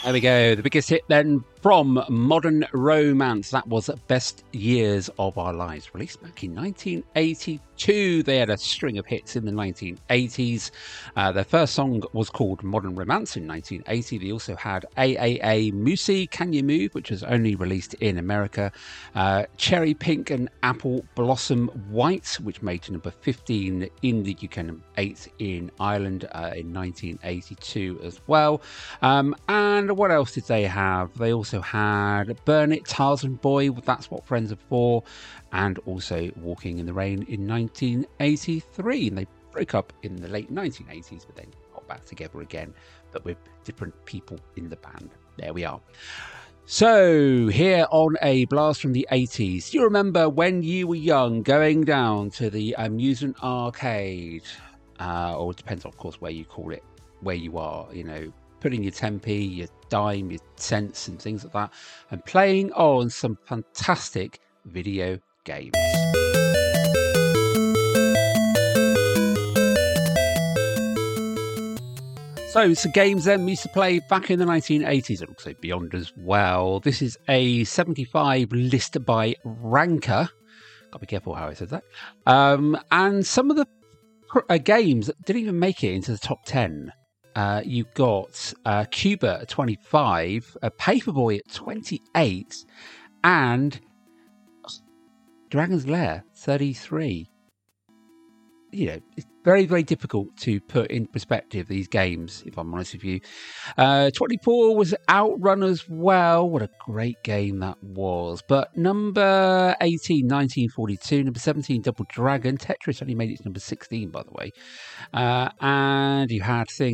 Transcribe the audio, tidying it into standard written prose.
There we go. The biggest hit then from Modern Romance. That was Best Years of Our Lives, released back in 1982. They had a string of hits in the 1980s. Their first song was called Modern Romance in 1980. They also had AAA Musi, Can You Move, which was only released in America. Cherry Pink and Apple Blossom White, which made to number 15 in the UK, number 8 in Ireland in 1982 as well. And what else did they have? They also had Burn It, Tarzan Boy, That's What Friends Are For, and also Walking in the Rain in 1983. And they broke up in the late 1980s, but then got back together again, but with different people in the band. There we are. So, here on A Blast from the 80s, do you remember when you were young going down to the amusement arcade? Or it depends, of course, where you call it, where you are, you know, putting your 10p, your dime, your cents and things like that, and playing on some fantastic video games. So some games then we used to play back in the 1980s and also beyond as well. This is a 75 list by Ranker. Got to be careful how I said that. And some of the games that didn't even make it into the top 10. You've got Cuba at 25, Paperboy at 28, and Dragon's Lair 33. You know, it's very, very difficult to put in perspective these games, if I'm honest with you. 24 was Outrun as well. What a great game that was. But number 18, 1942. Number 17, Double Dragon. Tetris only made it to number 16, by the way. And you had things